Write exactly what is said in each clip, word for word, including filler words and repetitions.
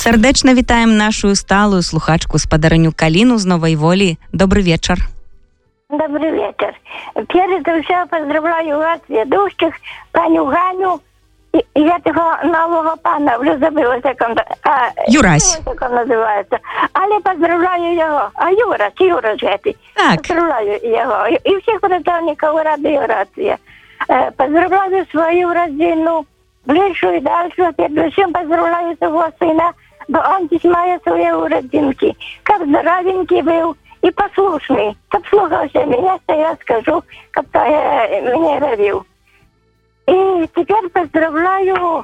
Сардэчна вітаем нашу сталую слухачку спадарыню Каліну з Новай Волі. Добрый вечер. Добрый вечер. Перед всем поздравляю вас, ведущих, паню Ганю и, и этого нового пана, уже забыла, как он, а, Юрась. Как он называется. Але поздравляю его. А Юрас, Юрас эти. Так. Поздравляю его. И, и всех представников радио Рация. Э, поздравляю свою родину, ближнюю и дальше. Перед всем поздравляю своего сына, бо он письмая своей уродинки. Как здоровенький был. И послушный, как слушался меня, что я скажу, как я меня ровил. И теперь поздравляю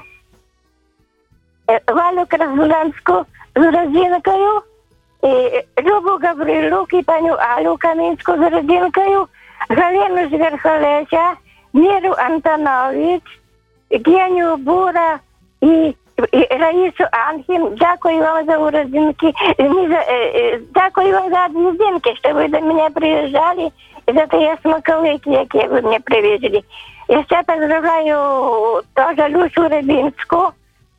Валю Краснодарскую с родинкою, и Любу Гаврилюк и паню Алю Каминскую с родинкою, Галину Зверхолеся, Миру Антонович, Геню Бура и І Раїсу Анхін, дякую вам за уродинки. Дякую вам за объездинки, что вы до меня приезжали, и за те смаковики, які вы мне привезли. Я ще поздравляю тоже Люсю Рябинскую,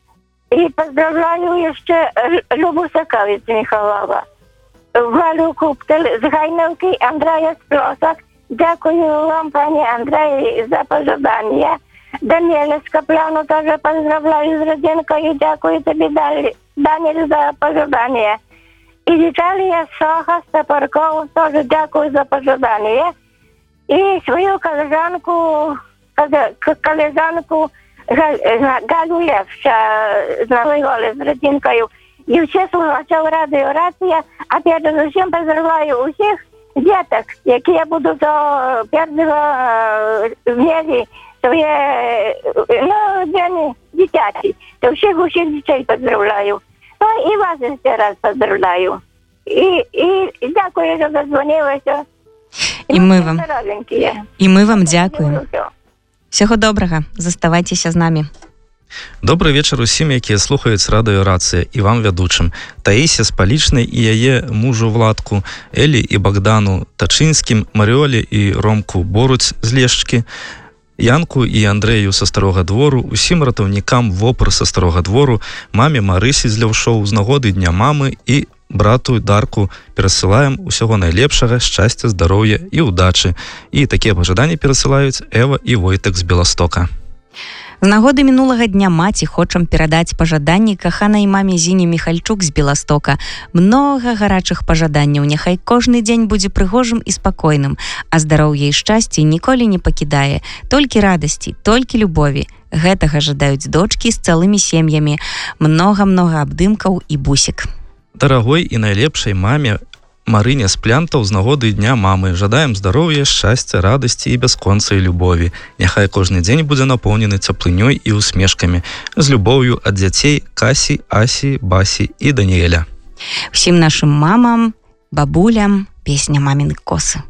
и поздравляю еще Любу Соколиц Михайлова, Валю Куптель з Гайновки, Андрея Спросак. Дякую вам, пане Андреї, за пожелання. Даниэля Скопляну тоже поздравляю с родинкой и дякую тебе, Даниэль, за пожелание. И Виталия Соха с Топорков тоже дякую за пожелание. И свою коллежанку, коллежанку Галю Левша с Новой Волы с родинкой. И все слухачів радіо Рація. А перед усім поздравляю усіх діток, які я буду до першого мірі своє, ну, день дитячий. То всіх усіх дітей поздравляю. Ну, і вас ще раз поздравляю. І, і дякую, що дозвонилися. І ми вам, і ми вам дякуємо. Всього доброго. Заставайтеся з нами. Добрый вечер усім, якія слухаюць радыё Рацыя, і вам вядучым. Таісе Спалічнай і яе мужу Владку, Элі і Богдану Тачынскім, Марыолі і Ромку Боруць з Лешчкі, Янку і Андрэю са Старога Двору, усім ратаўнікам ВОПР са Старога Двору, маме Марысі з Ляўшоў з нагоды Дня мамы і брату Дарку перасылаем усяго найлепшага, шчасця, здароўя і ўдачы. І такія пажаданні перасылаюць Эва і Войтак з Беластока. З нагоды мінулага дня маці хочам перадаць пажаданні каханай маме Зіне Міхальчук з Беластока. Многа гарачых пажаданняў, няхай кожны дзень будзе прыгожым і спакойным, а здароўе і шчасце ніколі не пакідае. Толькі радасці, толькі любові. Гэтага жадаюць дочкі з цэлымі сем'ямі. Многа-многа абдымкаў і бусік. Дарагой і найлепшай маме Марыне з Плянтаў з нагоды Дня мамы. Жадаем здароўя, шчасця, радасці і бясконцай любові. Няхай кожны дзень будзе напоўнены цеплынёй і усмешкамі. З любоўю ад дзяцей Касі, Асі, Басі і Даніэля. Усім нашым мамам, бабулям, песня «Мамины косы».